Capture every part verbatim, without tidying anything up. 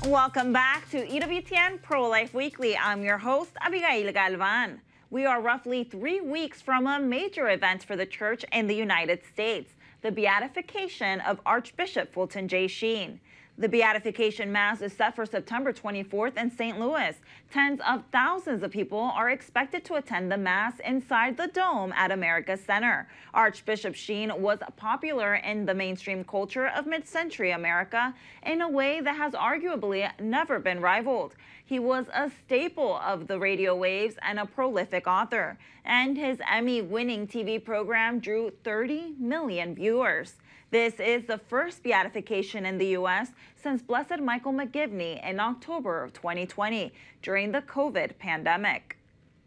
Welcome back to E W T N Pro-Life Weekly. I'm your host, Abigail Galvan. We are roughly three weeks from a major event for the church in the United States, the beatification of Archbishop Fulton J. Sheen. The beatification mass is set for September twenty-fourth in Saint Louis. Tens of thousands of people are expected to attend the mass inside the dome at America Center. Archbishop Sheen was popular in the mainstream culture of mid-century America in a way that has arguably never been rivaled. He was a staple of the radio waves and a prolific author, and his Emmy-winning T V program drew thirty million viewers. This is the first beatification in the U S since Blessed Michael McGivney in October of twenty twenty during the COVID pandemic.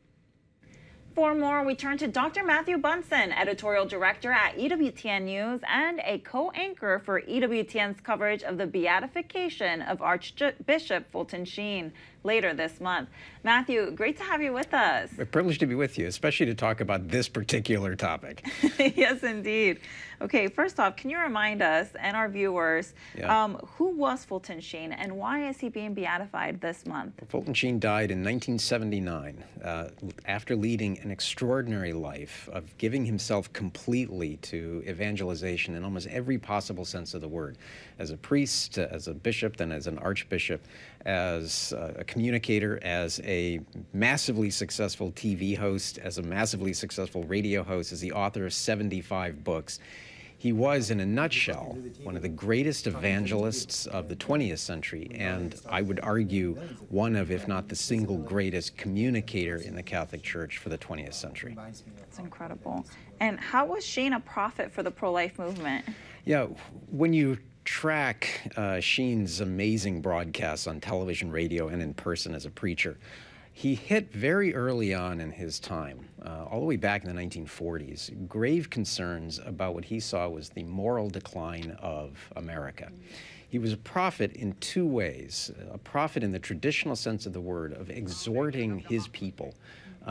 For more, we turn to Doctor Matthew Bunson, editorial director at E W T N News and a co-anchor for E W T N's coverage of the beatification of Archbishop Fulton Sheen later this month. Matthew, great to have you with us. A privilege to be with you, especially to talk about this particular topic. Yes, indeed. Okay, first off, can you remind us and our viewers, yeah. um, who was Fulton Sheen and why is he being beatified this month? Well, Fulton Sheen died in nineteen seventy-nine uh, after leading an extraordinary life of giving himself completely to evangelization in almost every possible sense of the word. As a priest, as a bishop, then as an archbishop, as a communicator, as a massively successful T V host, as a massively successful radio host, as the author of seventy-five books. He was, in a nutshell, one of the greatest evangelists of the twentieth century, and I would argue one of, if not the single greatest communicator in the Catholic Church for the twentieth century. That's incredible. And how was Sheen a prophet for the pro-life movement? Yeah, when you track uh, Sheen's amazing broadcasts on television, radio, and in person as a preacher, he hit very early on in his time, uh, all the way back in the nineteen forties, grave concerns about what he saw was the moral decline of America. He was a prophet in two ways, a prophet in the traditional sense of the word of exhorting his people